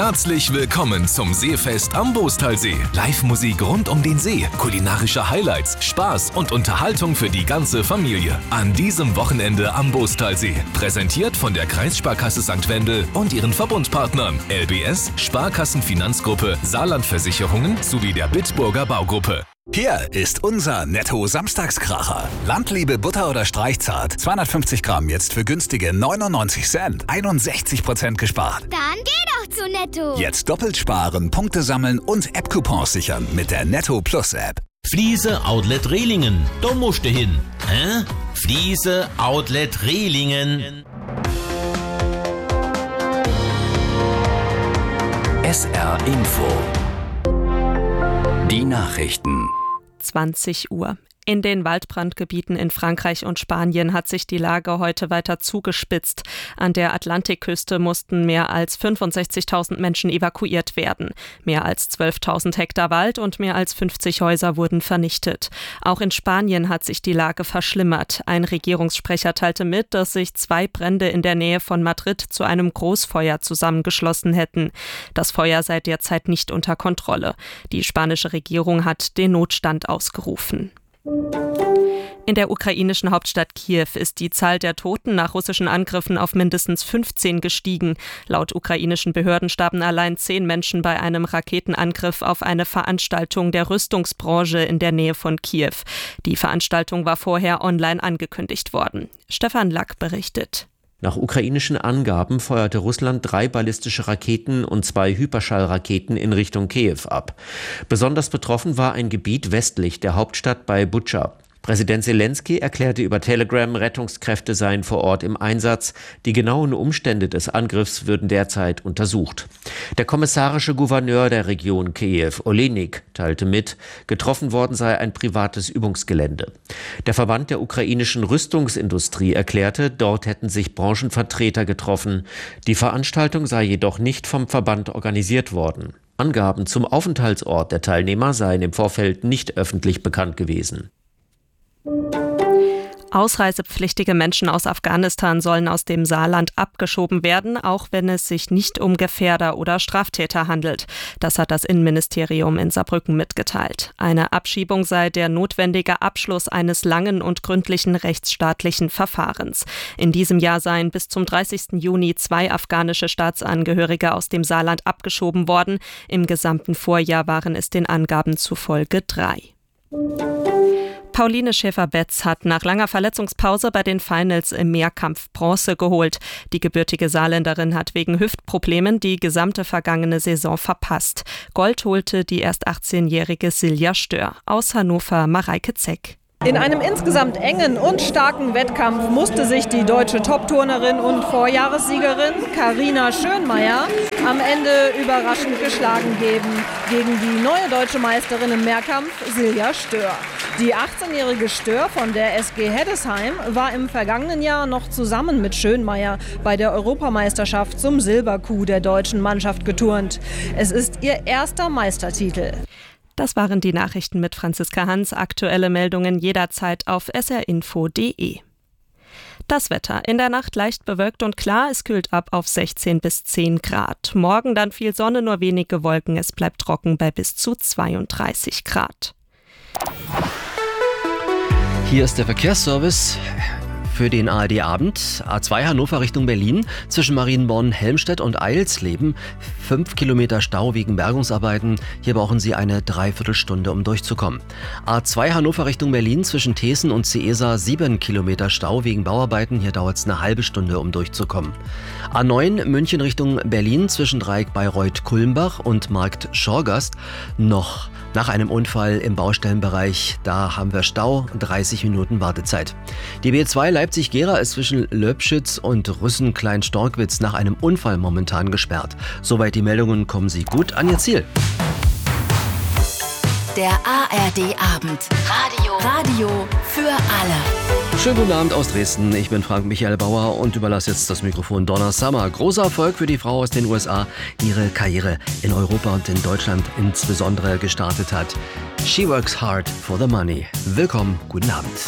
Herzlich willkommen zum Seefest am Boostalsee. Live-Musik rund um den See, kulinarische Highlights, Spaß und Unterhaltung für die ganze Familie. An diesem Wochenende am Boostalsee. Präsentiert von der Kreissparkasse St. Wendel und ihren Verbundpartnern LBS, Sparkassenfinanzgruppe, Saarlandversicherungen sowie der Bitburger Baugruppe. Hier ist unser Netto-Samstagskracher. Landliebe Butter oder Streichzart. 250 Gramm jetzt für günstige 99 Cent. 61% gespart. Dann geh doch zu Netto. Jetzt doppelt sparen, Punkte sammeln und App-Coupons sichern mit der Netto Plus App. Fliese Outlet Rehlingen. Da musst du hin. Fliese Outlet Rehlingen. SR Info. Die Nachrichten. 20 Uhr. In den Waldbrandgebieten in Frankreich und Spanien hat sich die Lage heute weiter zugespitzt. An der Atlantikküste mussten mehr als 65.000 Menschen evakuiert werden. Mehr als 12.000 Hektar Wald und mehr als 50 Häuser wurden vernichtet. Auch in Spanien hat sich die Lage verschlimmert. Ein Regierungssprecher teilte mit, dass sich 2 Brände in der Nähe von Madrid zu einem Großfeuer zusammengeschlossen hätten. Das Feuer sei derzeit nicht unter Kontrolle. Die spanische Regierung hat den Notstand ausgerufen. In der ukrainischen Hauptstadt Kiew ist die Zahl der Toten nach russischen Angriffen auf mindestens 15 gestiegen. Laut ukrainischen Behörden starben allein 10 Menschen bei einem Raketenangriff auf eine Veranstaltung der Rüstungsbranche in der Nähe von Kiew. Die Veranstaltung war vorher online angekündigt worden. Stefan Lack berichtet. Nach ukrainischen Angaben feuerte Russland 3 ballistische Raketen und 2 Hyperschallraketen in Richtung Kiew ab. Besonders betroffen war ein Gebiet westlich der Hauptstadt bei Butscha. Präsident Zelensky erklärte über Telegram, Rettungskräfte seien vor Ort im Einsatz. Die genauen Umstände des Angriffs würden derzeit untersucht. Der kommissarische Gouverneur der Region Kiew, Olenik, teilte mit, getroffen worden sei ein privates Übungsgelände. Der Verband der ukrainischen Rüstungsindustrie erklärte, dort hätten sich Branchenvertreter getroffen. Die Veranstaltung sei jedoch nicht vom Verband organisiert worden. Angaben zum Aufenthaltsort der Teilnehmer seien im Vorfeld nicht öffentlich bekannt gewesen. Ausreisepflichtige Menschen aus Afghanistan sollen aus dem Saarland abgeschoben werden, auch wenn es sich nicht um Gefährder oder Straftäter handelt. Das hat das Innenministerium in Saarbrücken mitgeteilt. Eine Abschiebung sei der notwendige Abschluss eines langen und gründlichen rechtsstaatlichen Verfahrens. In diesem Jahr seien bis zum 30. Juni 2 afghanische Staatsangehörige aus dem Saarland abgeschoben worden. Im gesamten Vorjahr waren es den Angaben zufolge 3. Pauline Schäfer-Betz hat nach langer Verletzungspause bei den Finals im Mehrkampf Bronze geholt. Die gebürtige Saarländerin hat wegen Hüftproblemen die gesamte vergangene Saison verpasst. Gold holte die erst 18-jährige Silja Stör. Aus Hannover Mareike Zeck. In einem insgesamt engen und starken Wettkampf musste sich die deutsche Topturnerin und Vorjahressiegerin Carina Schönmeier am Ende überraschend geschlagen geben gegen die neue deutsche Meisterin im Mehrkampf Silja Stör. Die 18-jährige Stör von der SG Heddesheim war im vergangenen Jahr noch zusammen mit Schönmeier bei der Europameisterschaft zum Silberkuh der deutschen Mannschaft geturnt. Es ist ihr erster Meistertitel. Das waren die Nachrichten mit Franziska Hans. Aktuelle Meldungen jederzeit auf srinfo.de. Das Wetter. In der Nacht leicht bewölkt und klar. Es kühlt ab auf 16 bis 10 Grad. Morgen dann viel Sonne, nur wenige Wolken. Es bleibt trocken bei bis zu 32 Grad. Hier ist der Verkehrsservice für den ARD-Abend. A2 Hannover Richtung Berlin zwischen Marienborn, Helmstedt und Eilsleben. 5 Kilometer Stau wegen Bergungsarbeiten. Hier brauchen Sie eine Dreiviertelstunde, um durchzukommen. A2 Hannover Richtung Berlin zwischen Thesen und Ciesa. 7 Kilometer Stau wegen Bauarbeiten. Hier dauert es eine halbe Stunde, um durchzukommen. A9 München Richtung Berlin zwischen Dreieck Bayreuth-Kulmbach und Markt Schorgast. Noch nach einem Unfall im Baustellenbereich. Da haben wir Stau, 30 Minuten Wartezeit. Die B2 Leipzig-Gera ist zwischen Löbschütz und Rüssen-Klein-Storkwitz nach einem Unfall momentan gesperrt. Soweit die Meldungen, kommen Sie gut an Ihr Ziel. Der ARD-Abend. Radio für alle. Schönen guten Abend aus Dresden. Ich bin Frank Michael Bauer und überlasse jetzt das Mikrofon Donna Summer. Großer Erfolg für die Frau aus den USA, die ihre Karriere in Europa und in Deutschland insbesondere gestartet hat. She works hard for the money. Willkommen, guten Abend.